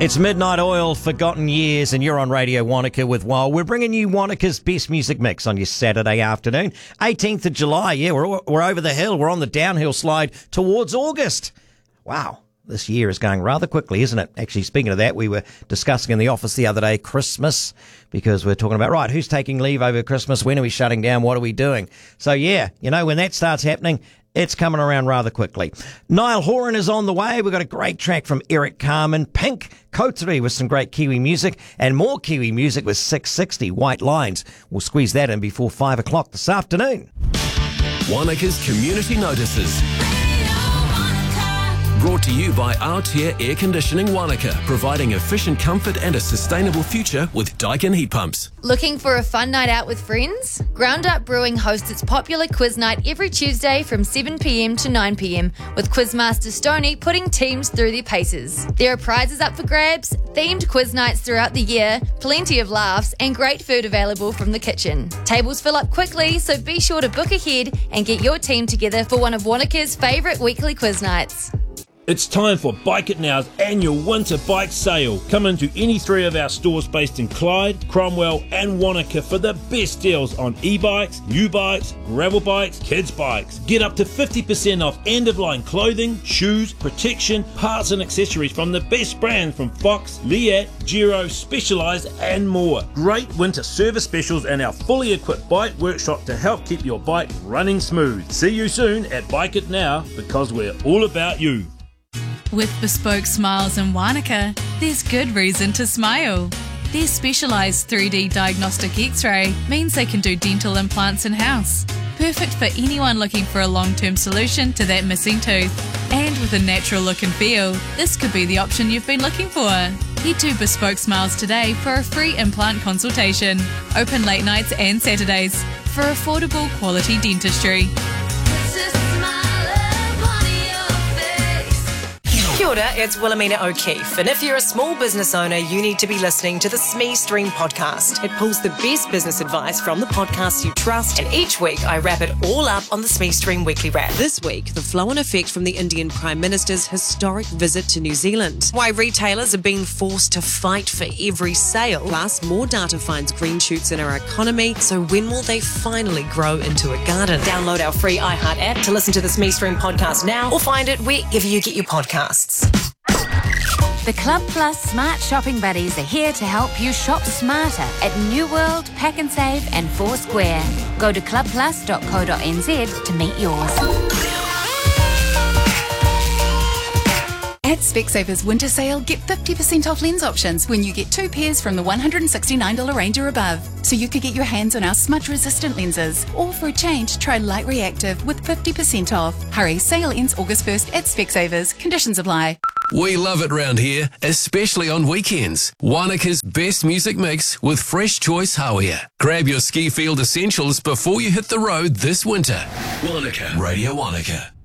It's Midnight Oil, Forgotten Years, and you're on Radio Wanaka with Wild. We're bringing you Wanaka's best music mix on your Saturday afternoon. 18th of July, yeah, we're over the hill. We're on the downhill slide towards August. Wow, this year is going rather quickly, isn't it? Actually, speaking of that, we were discussing in the office the other day Christmas, because we're talking about, right, who's taking leave over Christmas? When are we shutting down? What are we doing? So, yeah, you know, when that starts happening, it's coming around rather quickly. Niall Horan is on the way. We've got a great track from Eric Carmen, Pink, Kotiri with some great Kiwi music, and more Kiwi music with 660 White Lines. We'll squeeze that in before 5 o'clock this afternoon. Wanaka's Community Notices. Brought to you by Aotea Air Conditioning Wanaka, providing efficient comfort and a sustainable future with Daikin heat pumps. Looking for a fun night out with friends? Ground Up Brewing hosts its popular quiz night every Tuesday from 7pm to 9pm, with Quizmaster Stoney putting teams through their paces. There are prizes up for grabs, themed quiz nights throughout the year, plenty of laughs, and great food available from the kitchen. Tables fill up quickly, so be sure to book ahead and get your team together for one of Wanaka's favourite weekly quiz nights. It's time for Bike It Now's annual winter bike sale. Come into any three of our stores based in Clyde, Cromwell and Wanaka for the best deals on e-bikes, new bikes, gravel bikes, kids bikes. Get up to 50% off end-of-line clothing, shoes, protection, parts and accessories from the best brands from Fox, Leat, Giro, Specialized and more. Great winter service specials and our fully equipped bike workshop to help keep your bike running smooth. See you soon at Bike It Now, because we're all about you. With Bespoke Smiles in Wanaka, there's good reason to smile. Their specialised 3D diagnostic X-ray means they can do dental implants in-house. Perfect for anyone looking for a long-term solution to that missing tooth. And with a natural look and feel, this could be the option you've been looking for. Head to Bespoke Smiles today for a free implant consultation. Open late nights and Saturdays for affordable quality dentistry. Kia ora, it's Wilhelmina O'Keefe, and if you're a small business owner, you need to be listening to the SME Stream podcast. It pulls the best business advice from the podcasts you trust, and each week I wrap it all up on the SME Stream Weekly Wrap. This week, the flow and effect from the Indian Prime Minister's historic visit to New Zealand, why retailers are being forced to fight for every sale, plus more data finds green shoots in our economy, so when will they finally grow into a garden? Download our free iHeart app to listen to the SME Stream podcast now, or find it wherever you get your podcasts. The Club Plus Smart Shopping Buddies are here to help you shop smarter at New World, Pack and Save and Foursquare. Go to clubplus.co.nz to meet yours. At Specsavers Winter Sale, get 50% off lens options when you get 2 pairs from the $169 range or above. So you could get your hands on our smudge-resistant lenses. Or for a change, try Light Reactive with 50% off. Hurry, sale ends August 1st at Specsavers. Conditions apply. We love it round here, especially on weekends. Wanaka's best music mix with Fresh Choice Hawea. Grab your ski field essentials before you hit the road this winter. Wanaka, Radio Wanaka.